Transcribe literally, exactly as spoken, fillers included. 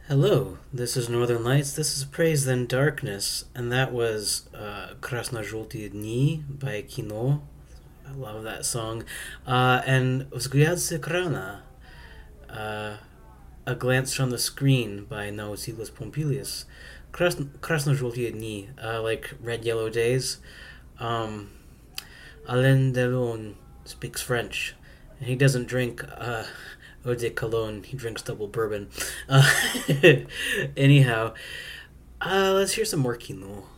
Hello, this is Northern Lights. This is Praise Then Darkness, and that was uh, Красно-желтые дни by Kino. I love that song. Uh, and Взгляд с экрана, uh, A Glance from the Screen by Nausilos Pompilius. Крас- Красно-желтые дни, uh, like Red Yellow Days. Um, Alain Delon speaks French, and he doesn't drink uh, eau de cologne. He drinks double bourbon. Uh, anyhow, uh, let's hear some more Kino.